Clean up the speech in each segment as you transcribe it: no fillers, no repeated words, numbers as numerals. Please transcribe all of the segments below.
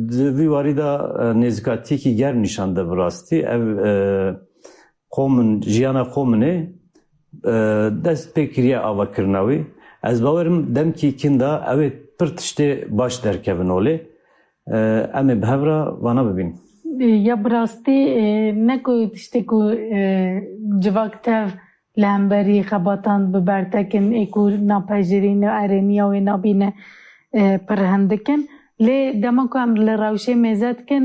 vi varîda nêzîkatiyekî germ nîşan de bi rastî. Ev qomin, jiyana qominê dest pê kiriye avakirina wî. Ez bawerim demkî kin da ew ê pir tiştê baş derkevin olê. Em ê bi hev re vana bibînin. Ya bi rastî ne ku tiştê ku civak tev li hemberî xebatan bi ber tekin ê ku napejirîne erêniya wê nabîne pir hin dikin. Lê dema ku em li rewşê mêze dikin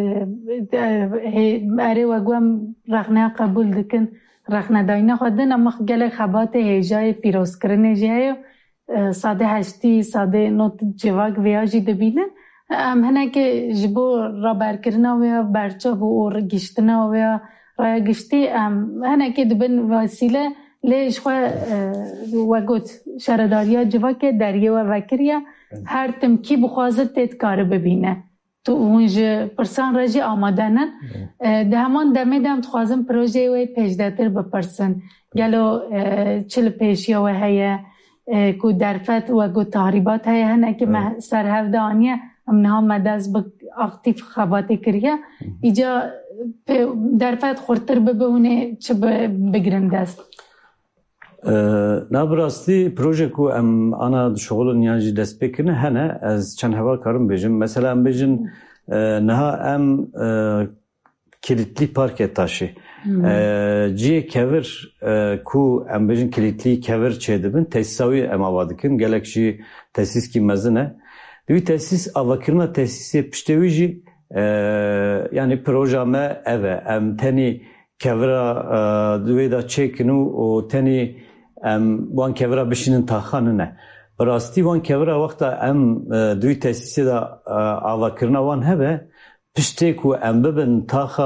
erê wegu em rexneya qebûl dikin, rexnedayîna xwe din ama gelek xebatê hêjayê pîrozkirinê jî heye. Sadê heştî, sadê not civak vêya jî dibînin. Em hinekê ji bo raberkirina wê ya berçav û gîştina wê ya raya giştî em hinekê dibin vesîle lê ji xwe vegot şaredariya civakê deriyê we vekiriye her timkî bixwaze tê dikare bibîne. Hûn ji pirsan re jî amade nin. Di heman demê de em dixwazin projeyê wê pêşdetir bipirsin. Gelo çi li pêşiya we heye ku derfet vegot tahrîbat heye hinekî me serhev de aniye em niha me dest bi aktif xebatê kiriye. Îca derfet xurtir bibe hûnê çi bigirin dest. Na bi rastî proje ku em ana dişoxulin yan jî dest pê kirine hene. Ez çend heva karim bêjim. Mesela em bêjin niha em kilîtlî parkê taşî. Ciyê kevir ku em bêjin kilîtlî kevir çê dibin tesîsa wî em ava dikin. Gelek jî tesîskî mezin e. Divî tesîs avakirina tesîsê piştê wî jî yani proja me ev e. Em tenî kevira di wê da çêkin û tenî em wan kevira bişînin taxan ne. Bi rastî wan kevira wexta em di wî tesîsê da avakirina wan hebe piştê ku em bibin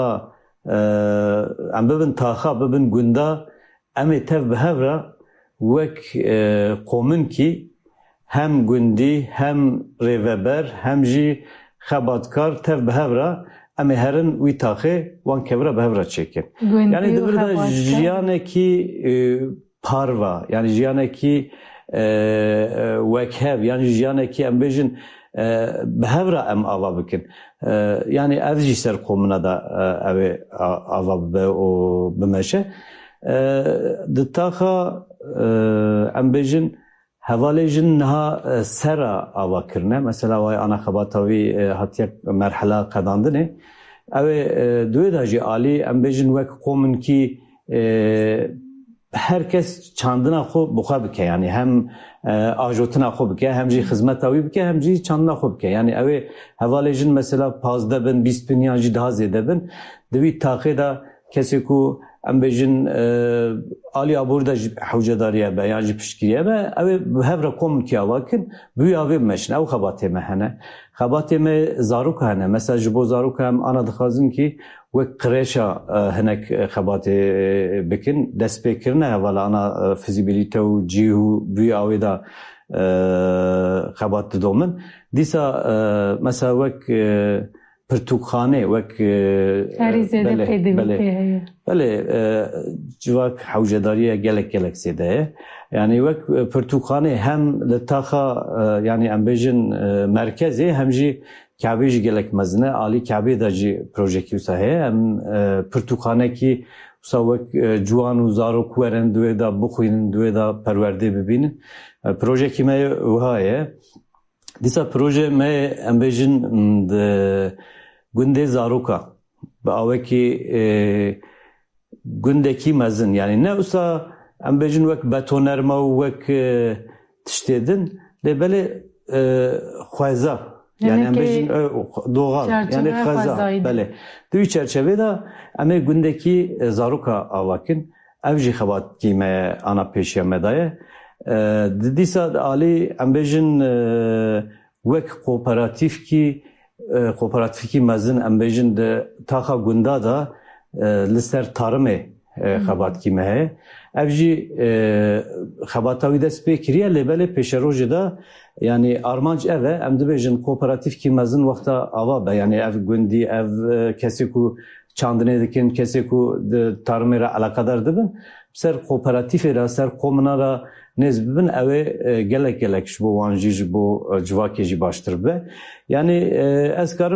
taxa bibin gunda em ê tev bi hev re wek qominkî hem gundî hem rêveber hem jî xebatkar tev bi hev re em ê herin wî taxê wan kevira bi hev re çêkin. Yani dibir de jiyanekî parva yani jiyanekî wekhev yani jiyanekî em bêjin bi hev re em ava bikin. Yani ev jî ser qomina da ew ê ava bibe û bimeşe. Di taxa em bêjin hevalê jin niha sera ava kirine. Mesela vay ana xebata wî hatiye merhela qedandinê. Ew ê di wê da jî alî em bêjin wek qominkî herkes çandina xwe bi xwe bike. Yani hem ajotina xwe bike hem jî xizmeta wî bike hem jî çandina xwe bike. Yani ew ê hevalê jin mesela 15 bin 20 bin yan jî daha zêde bin. Di wî taxê da kesê ku em bêjin alî abor da jî hewcedariye be yan jî piştgiriye be ew ê bi hev re kominkî ava kin bi wî avê bimeşin. Ew xebatê me hene. Xebatê me zarok hene. Mesela ji bo zarok em ana dixwazin kî wek qirêşa hinek xebatê bikin. Dest pê kirine hevala ana fizîbilîte û cî û bi wî avê da xebat didomin. Dîsa mesela wek pirtûkxanê wek herî zêde pêdivî heye. Belê civak hewcedariye gelek zêde ye. Yani wek pirtûkxanê hem li taxa yani em bêjin merkezê hem jî Kebê jî gelek mezin e. Alî Kebê da jî projekî wisa heye. Em pirtûkxanekî wisa wek ciwan û zarok werin di wê da bixwînin, di wê da perwerdê bibînin. Projekî me wiha ye. Dîsa proje me em bêjin gundê zaroka bi awekî gundekî mezin yani ne wisa em bêjin wek betonerma û wek tiştê din lê belê xweza yani em bêjin doğal yani xweza belê. Di wî çerçevê da em ê gundekî zaroka ava kin. Ev jî xebatkî me ana pêşiya me da ye. Dîsa alî em bêjin wek kooperatifkî mezin em bêjin di taxa gunda da li ser tarımê xebatkî me heye. Ev jî xebata wî dest pê kiriye lê belê pêşerojê da yani armanc ev e em dibêjin kooperatifkî mezin wexta ava be yani ev gundî ev kesê ku çandinê dikin kesê ku di tarımê re alaqadar dibin ser kooperatifê re ser komuna re nêz bibin ew ê gelek ji bo wan jî ji bo civakê jî baştir be. Yani ez karim